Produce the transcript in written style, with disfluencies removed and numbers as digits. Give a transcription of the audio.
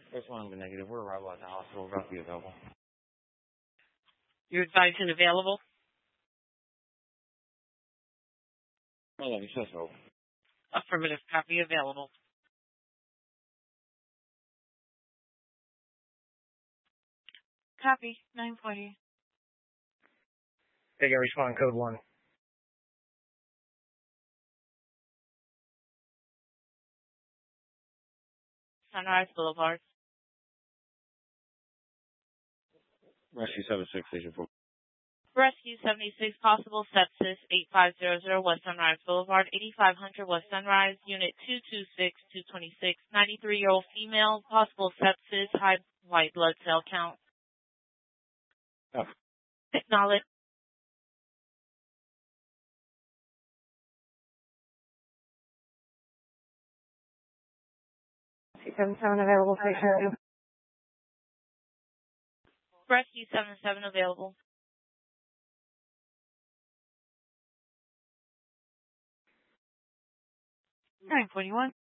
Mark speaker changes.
Speaker 1: First one will be negative. We're arrival at the hospital. Rescue available.
Speaker 2: You're advised and available?
Speaker 1: Hold on, you said so.
Speaker 2: Affirmative. Copy available. Copy. 940.
Speaker 3: They can respond code 1.
Speaker 2: Sunrise Boulevard.
Speaker 1: Rescue 76, Station 4.
Speaker 2: Rescue 76, possible sepsis, 8500 West Sunrise Boulevard, 8500 West Sunrise, Unit 226-226, 93-year-old female, possible sepsis, high white blood cell count.
Speaker 1: Oh.
Speaker 2: Acknowledge.
Speaker 4: 277 available, station.
Speaker 2: Rescue 77 available. 941.